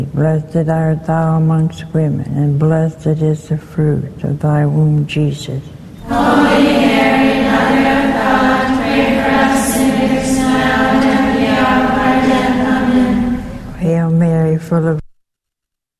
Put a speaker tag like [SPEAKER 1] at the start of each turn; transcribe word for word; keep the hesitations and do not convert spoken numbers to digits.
[SPEAKER 1] Blessed art thou amongst women, and blessed is the fruit of thy womb, Jesus.
[SPEAKER 2] Holy Mary, Mother of God, pray for us sinners now and at the hour of our death. Amen.
[SPEAKER 1] Hail Mary, full of